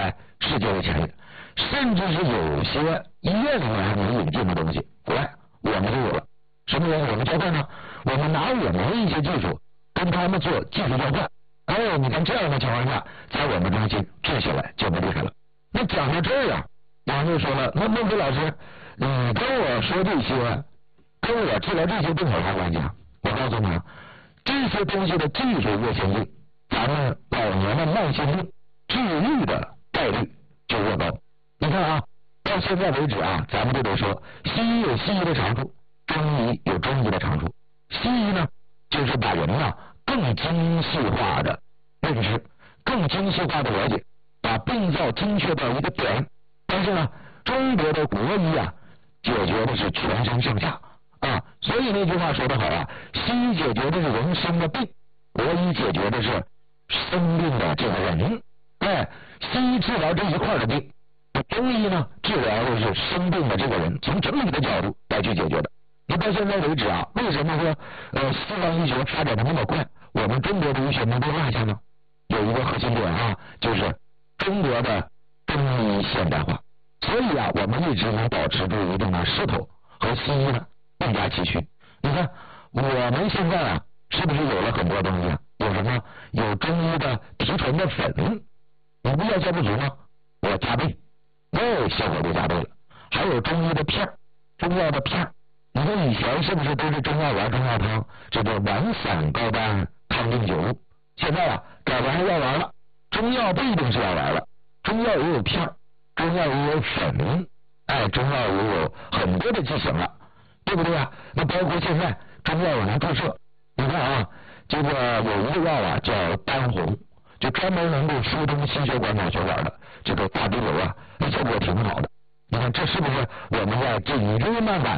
在世界的前列，甚至是有些医院里面还没引进的东西，国外我们就有了。什么原因？我们交换呢？我们拿我们的一些技术跟他们做技术交换。哎，你看这样的情况下，在我们中心治起来就不厉害了。那讲到这儿啊，有人就说了，那孟非老师，你跟我说这些，跟我治疗这些病有啥关系啊？我告诉你啊，这些东西的技术越先进，咱们老年的慢性病治愈的概率就越高。你看啊，到现在为止啊，咱们就得说，西医有西医的长处，中医有中医的长处。西医呢，就是把人呢更精细化的认知，更精细化的了解，把病灶精确到一个点。但是呢，中国的国医啊，解决的是全身上下啊。所以那句话说得好啊，西医解决的是人生的病，国医解决的是生病的这个人。哎，西医治疗这一块的病，中医呢治疗的是生病的这个人，从整体的角度来去解决的。你到现在为止啊，为什么说西方医学发展的那么快，我们中国的医学没被落下呢？有一个核心点啊，就是中国的中医现代化。所以啊，我们一直能保持住一定的势头，和西医呢更加齐驱。你看我们现在啊，是不是有了很多东西啊？有什么？有中医的提纯的粉，你不药效不足吗？我加倍，效果就加倍了。还有中医的片，中药的片。你说以前是不是都是中药丸、中药汤，这个丸散高丹汤定九物？现在啊，改完药丸了，中药不一定是药丸了，中药也有片，中药也有粉，哎，中药也有很多的剂型了，对不对啊？那包括现在中药丸注射，你看啊，这个有一个药啊叫丹红，就专门能够疏通心血管脑血管的这个大滴流啊，效果挺好的。你看这是不是我们在紧日慢赶